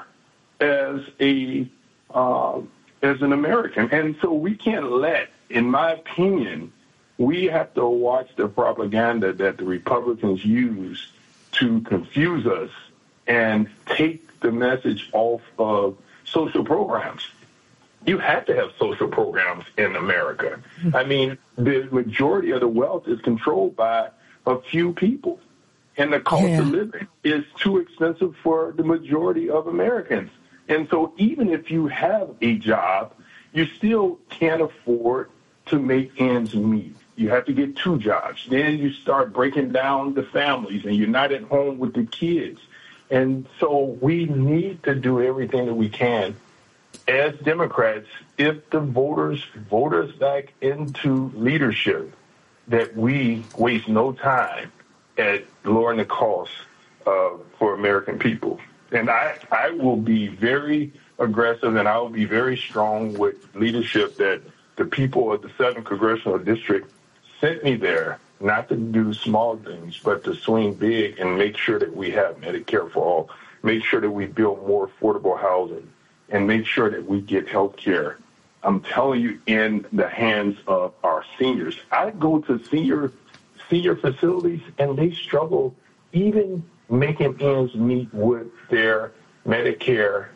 as a uh, as an American. And so we can't let, in my opinion, we have to watch the propaganda that the Republicans use to confuse us and take the message off of social programs. You have to have social programs in America. I mean, the majority of the wealth is controlled by a few people, and the cost yeah. of living is too expensive for the majority of Americans. And so even if you have a job, you still can't afford to make ends meet. You have to get two jobs. Then you start breaking down the families, and you're not at home with the kids. And so we need to do everything that we can as Democrats, if the voters vote us back into leadership, that we waste no time at lowering the costs uh, for American people. And I, I will be very aggressive, and I will be very strong with leadership that the people of the seventh Congressional District sent me there, not to do small things, but to swing big and make sure that we have Medicare for all, make sure that we build more affordable housing, and make sure that we get health care. I'm telling you, in the hands of our seniors. I go to senior senior facilities, and they struggle even making ends meet with their Medicare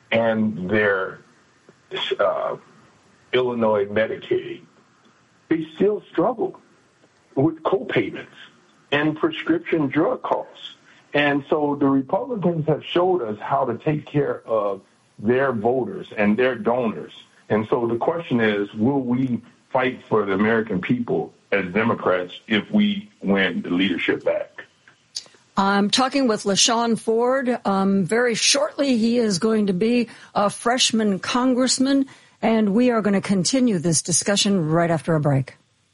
and their uh, Illinois Medicaid. They still struggle with co-payments and prescription drug costs. And so the Republicans have showed us how to take care of their voters and their donors. And so the question is, will we fight for the American people as Democrats if we win the leadership back? I'm talking with LaShawn Ford. Um, very shortly, he is going to be a freshman congressman, and we are going to continue this discussion right after a break.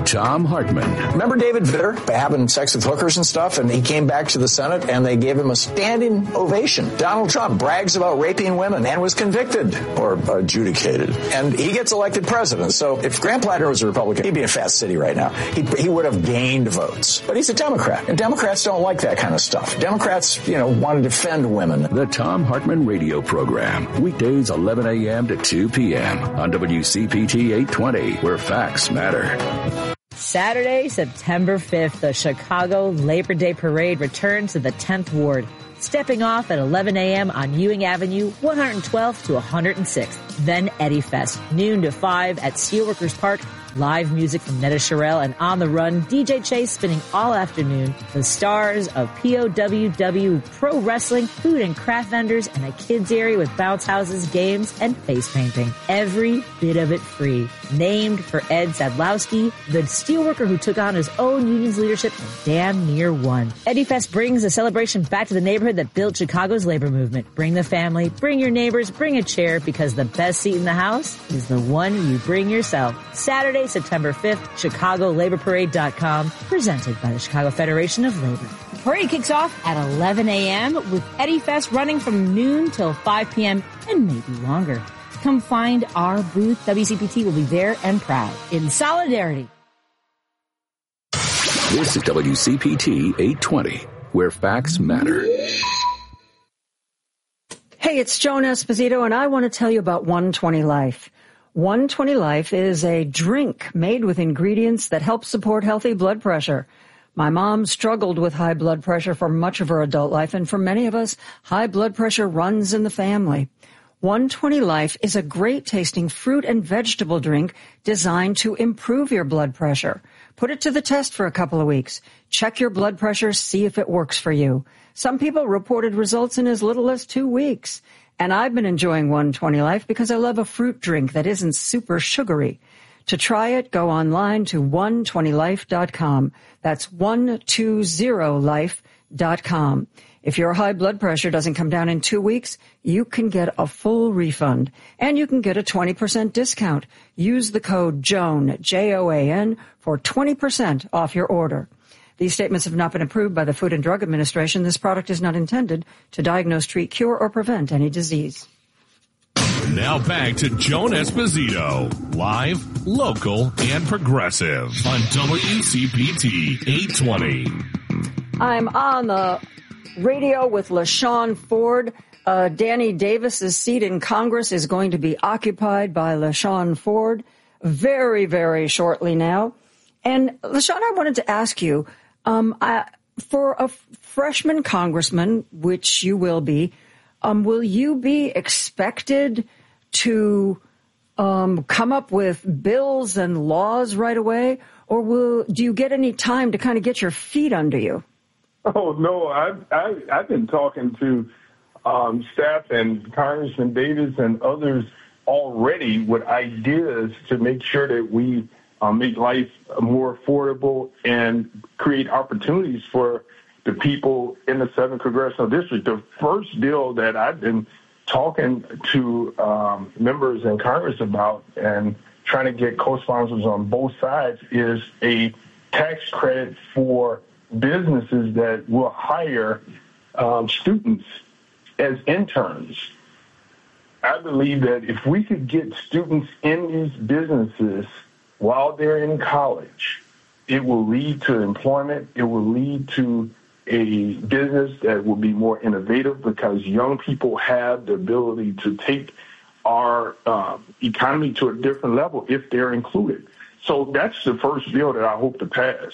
Thom Hartmann. Remember David Vitter having sex with hookers and stuff, and he came back to the Senate and they gave him a standing ovation. Donald Trump brags about raping women and was convicted or adjudicated, and he gets elected president. So if Grant Platter was a Republican, he'd be in Fast City right now. He, he would have gained votes. But he's a Democrat, and Democrats don't like that kind of stuff. Democrats, you know, want to defend women. The Thom Hartmann Radio Program, weekdays eleven a.m. to two p.m. on W C P T eight twenty, where facts matter. Saturday, September fifth, the Chicago Labor Day Parade returns to the tenth Ward, stepping off at eleven a.m. on Ewing Avenue, one hundred twelfth to one hundred sixth. Then Eddie Fest, noon to five at Steelworkers Park. Live music from Netta Sherrill and On the Run, D J Chase spinning all afternoon. The stars of P O W W Pro Wrestling, food and craft vendors, and a kids area with bounce houses, games, and face painting. Every bit of it free. Named for Ed Sadlowski, the steelworker who took on his own union's leadership and damn near won. Eddie Fest brings a celebration back to the neighborhood that built Chicago's labor movement. Bring the family, bring your neighbors, bring a chair, because the best seat in the house is the one you bring yourself. Saturday, September fifth, Chicago Labor Parade dot com, presented by the Chicago Federation of Labor. The parade kicks off at eleven a.m. with Eddie Fest running from noon till five p.m. and maybe longer. Come find our booth. W C P T will be there and proud. In solidarity. This is W C P T eight twenty, where facts matter. Hey, it's Joan Esposito, and I want to tell you about one twenty Life. one twenty Life is a drink made with ingredients that help support healthy blood pressure. My mom struggled with high blood pressure for much of her adult life, and for many of us, high blood pressure runs in the family. one twenty Life is a great-tasting fruit and vegetable drink designed to improve your blood pressure. Put it to the test for a couple of weeks. Check your blood pressure, see if it works for you. Some people reported results in as little as two weeks. And I've been enjoying one twenty Life because I love a fruit drink that isn't super sugary. To try it, go online to one twenty life dot com. That's one twenty life dot com. If your high blood pressure doesn't come down in two weeks, you can get a full refund. And you can get a twenty percent discount. Use the code JOAN, J O A N, for twenty percent off your order. These statements have not been approved by the Food and Drug Administration. This product is not intended to diagnose, treat, cure, or prevent any disease. Now back to Joan Esposito, live, local, and progressive on W C P T eight twenty. I'm on the radio with LaShawn Ford. Uh, Danny Davis's seat in Congress is going to be occupied by LaShawn Ford very, very shortly now. And LaShawn, I wanted to ask you, um, I, for a freshman congressman, which you will be, um, will you be expected to um, come up with bills and laws right away, or will do you get any time to kind of get your feet under you? Oh, no, I've, I've, I've been talking to um, staff and Congressman Davis and others already with ideas to make sure that we uh, make life more affordable and create opportunities for the people in the seventh Congressional District. The first bill that I've been talking to um, members in Congress about and trying to get co-sponsors on both sides is a tax credit for businesses that will hire um, students as interns. I believe that if we could get students in these businesses while they're in college, it will lead to employment. It will lead to a business that will be more innovative because young people have the ability to take our uh, economy to a different level if they're included. So that's the first bill that I hope to pass.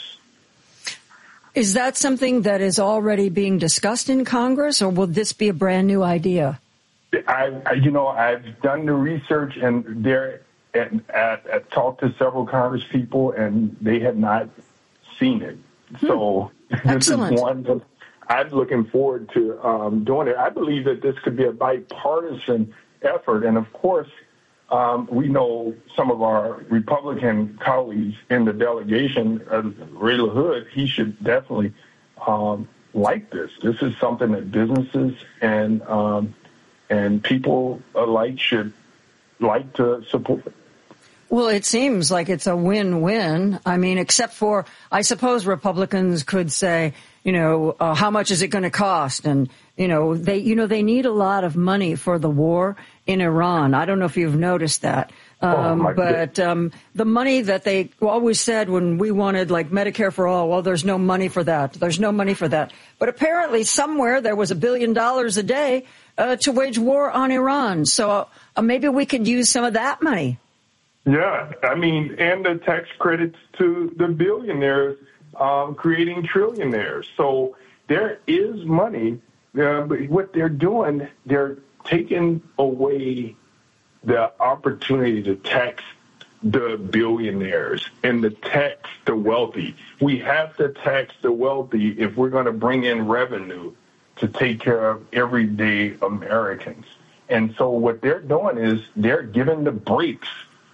Is that something that is already being discussed in Congress, or will this be a brand new idea? I, I you know, I've done the research, and there, and I've talked to several Congress people, and they have not seen it. Hmm. So this Excellent. is one that I'm looking forward to um, doing it. I believe that this could be a bipartisan effort, and of course, um, we know some of our Republican colleagues in the delegation, uh, Ray LaHood, he should definitely um, like this. This is something that businesses and um, and people alike should like to support. Well, it seems like it's a win-win. I mean, except for, I suppose Republicans could say, you know, uh, how much is it going to cost? And, you know, they, you know, they need a lot of money for the war in Iran. I don't know if you've noticed that. Um, oh, but um, the money that they always said when we wanted, like, Medicare for all, well, there's no money for that. There's no money for that. But apparently somewhere there was a billion dollars a day uh, to wage war on Iran. So uh, maybe we could use some of that money. Yeah, I mean, and the tax credits to the billionaires um, creating trillionaires. So there is money. Uh, but what they're doing, they're taking away the opportunity to tax the billionaires and to tax the wealthy. We have to tax the wealthy if we're going to bring in revenue to take care of everyday Americans. And so what they're doing is they're giving the breaks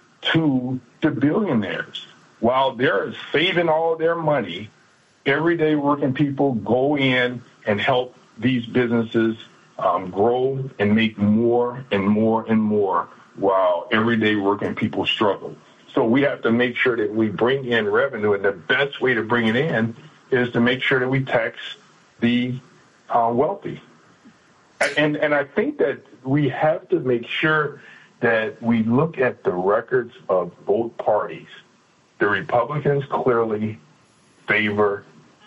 to the billionaires. While they're saving all their money, everyday working people go in and help these businesses um, grow and make more and more and more while everyday working people struggle. So we have to make sure that we bring in revenue, and the best way to bring it in is to make sure that we tax the uh, wealthy. And, and I think that we have to make sure that we look at the records of both parties. The Republicans clearly favor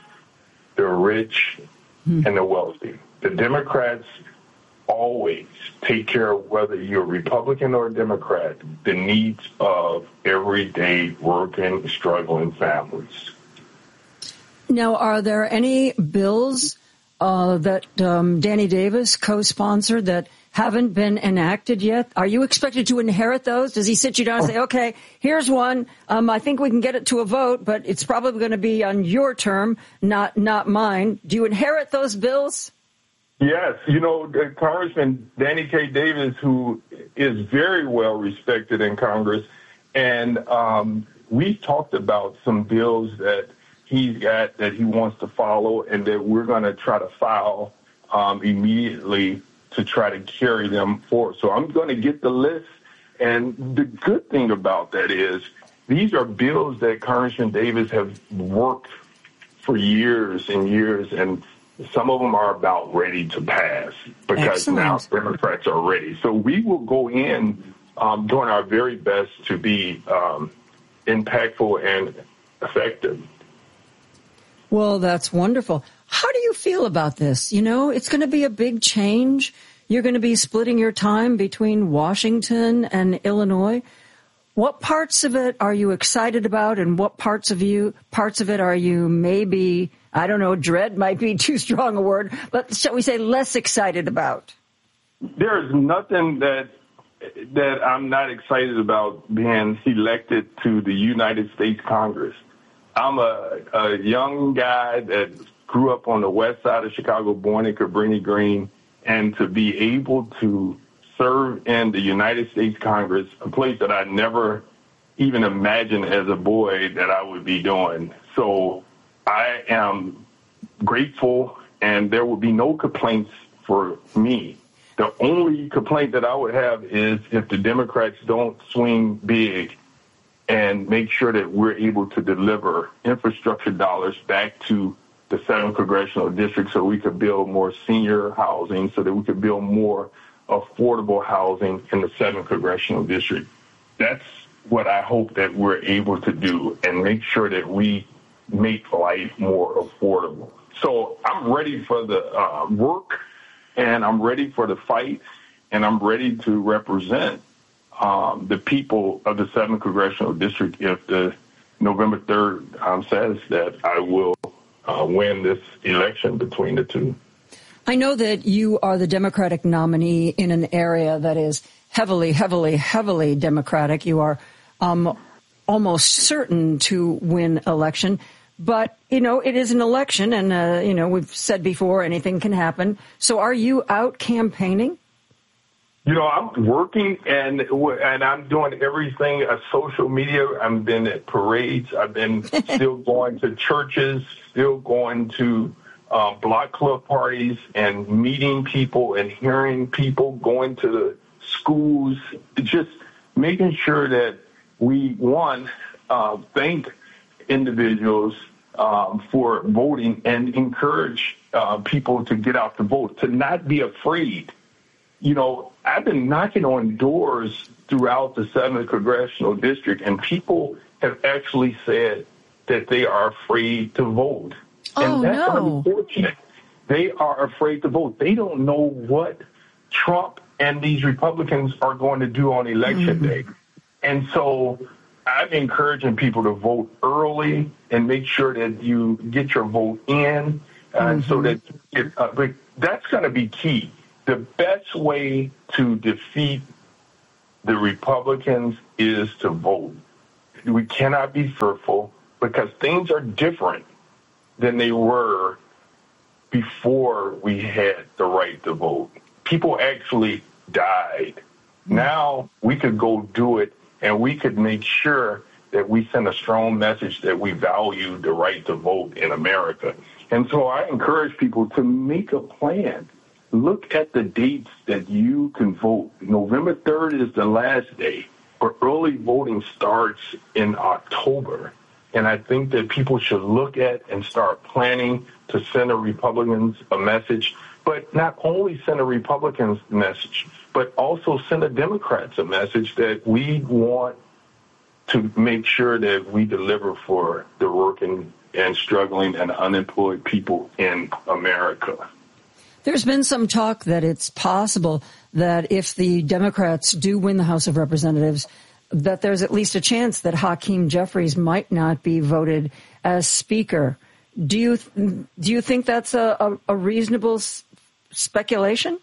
the rich hmm. and the wealthy. The Democrats always take care of, whether you're Republican or Democrat, the needs of everyday working, struggling families. Now, are there any bills uh, that um, Danny Davis co-sponsored that haven't been enacted yet? Are you expected to inherit those? Does he sit you down and say, okay, here's one. Um, I think we can get it to a vote, but it's probably going to be on your term, not not mine. Do you inherit those bills? Yes. You know, Congressman Danny K. Davis, who is very well respected in Congress, and um, we talked about some bills that he's got that he wants to follow and that we're going to try to file um, immediately to try to carry them forward. So I'm going to get the list. And the good thing about that is these are bills that Congressman Davis have worked for years and years, and some of them are about ready to pass because Excellent. Now Democrats are ready. So we will go in um, doing our very best to be um, impactful and effective. Well, that's wonderful. How do you feel about this? You know, it's going to be a big change. You're going to be splitting your time between Washington and Illinois. What parts of it are you excited about, and what parts of you parts of it are you maybe, I don't know, dread might be too strong a word, but shall we say less excited about? There is nothing that that I'm not excited about being elected to the United States Congress. I'm a, a young guy that grew up on the west side of Chicago, born in Cabrini Green, and to be able to serve in the United States Congress, a place that I never even imagined as a boy that I would be doing. So I am grateful, and there will be no complaints for me. The only complaint that I would have is if the Democrats don't swing big and make sure that we're able to deliver infrastructure dollars back to the seventh congressional district so we could build more senior housing, so that we could build more affordable housing in the seventh congressional district. That's what I hope that we're able to do, and make sure that we make life more affordable. So I'm ready for the uh, work, and I'm ready for the fight, and I'm ready to represent um, the people of the seventh congressional district if the November third um, says that I will uh, win this election between the two. I know that you are the Democratic nominee in an area that is heavily, heavily, heavily Democratic. You are um, almost certain to win election. But, you know, it is an election, and, uh, you know, we've said before anything can happen. So are you out campaigning? You know, I'm working, and and I'm doing everything, uh, social media. I've been at parades. I've been still going to churches, still going to Uh, block club parties and meeting people and hearing people, going to the schools, just making sure that we, one, uh, thank individuals um, for voting and encourage uh, people to get out to vote, to not be afraid. You know, I've been knocking on doors throughout the seventh Congressional District, and people have actually said that they are afraid to vote. Oh, and that's no. unfortunate. They are afraid to vote. They don't know what Trump and these Republicans are going to do on election mm-hmm. day. And so I'm encouraging people to vote early and make sure that you get your vote in uh, mm-hmm. so that it, uh, but that's going to be key. The best way to defeat the Republicans is to vote. We cannot be fearful because things are different than they were before we had the right to vote. People actually died. Mm-hmm. Now we could go do it, and we could make sure that we send a strong message that we value the right to vote in America. And so I encourage people to make a plan. Look at the dates that you can vote. November third is the last day, but early voting starts in October. And I think that people should look at and start planning to send the Republicans a message, but not only send the Republicans a message, but also send the Democrats a message that we want to make sure that we deliver for the working and struggling and unemployed people in America. There's been some talk that it's possible that if the Democrats do win the House of Representatives, that there's at least a chance that Hakeem Jeffries might not be voted as Speaker. Do you do you think that's a, a, a reasonable s- speculation?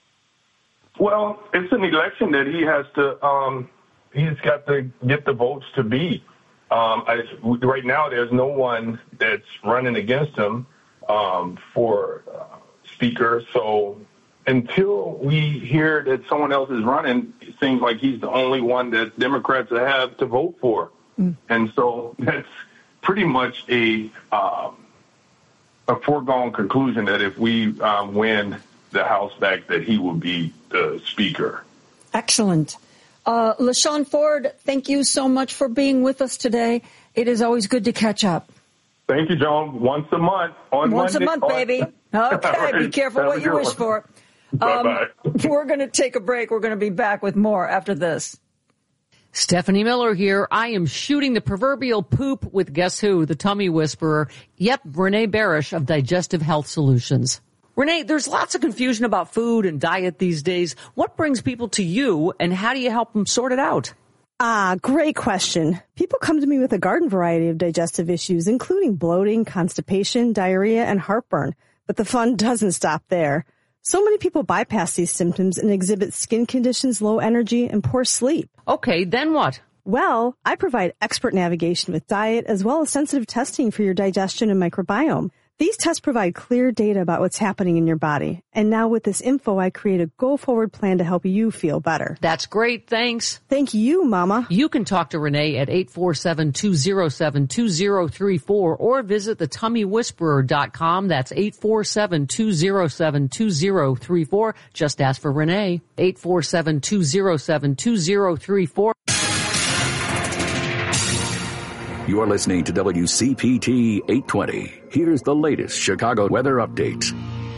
Well, it's an election that he has to, um, he's got to get the votes to be. Um, I, right now, there's no one that's running against him um, for uh, Speaker. So until we hear that someone else is running, it seems like he's the only one that Democrats have to vote for. Mm. And so that's pretty much a um, a foregone conclusion that if we uh, win the House back, that he will be the Speaker. Excellent. Uh, LaShawn Ford, thank you so much for being with us today. It is always good to catch up. Thank you, John. Once a month. On Once Monday, a month, on- baby. Okay, right. be careful Have what you wish one. for. Um, Bye-bye. We're going to take a break. We're going to be back with more after this. Stephanie Miller here. I am shooting the proverbial poop with guess who? The tummy whisperer. Yep, Renee Barish of Digestive Health Solutions. Renee, there's lots of confusion about food and diet these days. What brings people to you, and how do you help them sort it out? Ah, great question. People come to me with a garden variety of digestive issues, including bloating, constipation, diarrhea, and heartburn. But the fun doesn't stop there. So many people bypass these symptoms and exhibit skin conditions, low energy, and poor sleep. Okay, then what? Well, I provide expert navigation with diet as well as sensitive testing for your digestion and microbiome. These tests provide clear data about what's happening in your body. And now with this info, I create a go-forward plan to help you feel better. That's great. Thanks. Thank you, Mama. You can talk to Renee at eight four seven, two oh seven, two oh three four or visit the tummy whisperer dot com. That's eight four seven, two oh seven, two oh three four. Just ask for Renee. eight four seven, two oh seven, two oh three four. You're listening to W C P T eight twenty. Here's the latest Chicago weather update.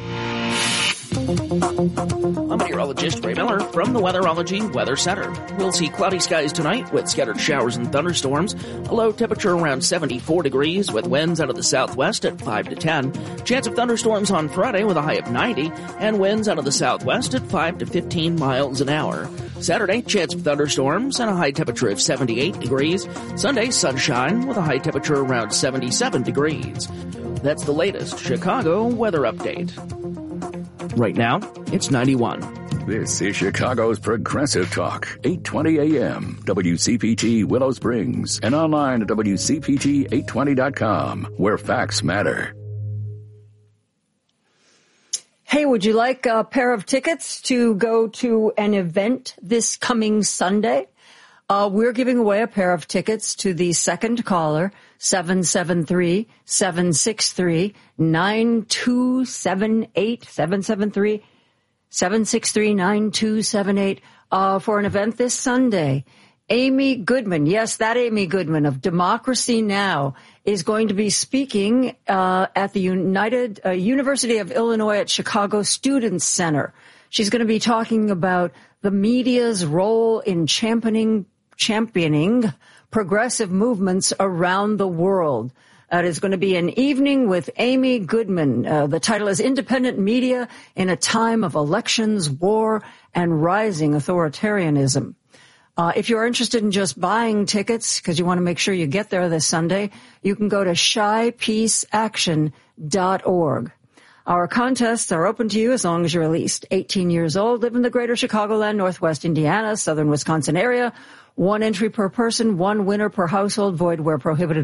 I'm meteorologist Ray Miller from the Weatherology Weather Center. We'll see cloudy skies tonight with scattered showers and thunderstorms. A low temperature around seventy-four degrees with winds out of the southwest at five to ten. Chance of thunderstorms on Friday with a high of ninety and winds out of the southwest at five to fifteen miles an hour. Saturday, chance of thunderstorms and a high temperature of seventy-eight degrees. Sunday, sunshine with a high temperature around seventy-seven degrees. That's the latest Chicago weather update. Right now, it's ninety-one. This is Chicago's Progressive Talk, eight twenty a m, W C P T Willow Springs, and online at W C P T eight twenty dot com, where facts matter. Hey, would you like a pair of tickets to go to an event this coming Sunday? Uh, we're giving away a pair of tickets to the second caller, seven seven three, seven six three, nine two seven eight, seven seven three, seven six three, nine two seven eight, uh, for an event this Sunday. Amy Goodman, yes, that Amy Goodman of Democracy Now! Is going to be speaking uh, at the United uh, University of Illinois at Chicago Students Center. She's going to be talking about the media's role in championing championing progressive movements around the world. Uh, it is going to be an evening with Amy Goodman. Uh, the title is Independent Media in a Time of Elections, War, and Rising Authoritarianism. Uh, if you're interested in just buying tickets, because you want to make sure you get there this Sunday, you can go to shy peace action dot org. Our contests are open to you as long as you're at least eighteen years old, live in the greater Chicagoland, Northwest Indiana, southern Wisconsin area. One entry per person, one winner per household, void where prohibited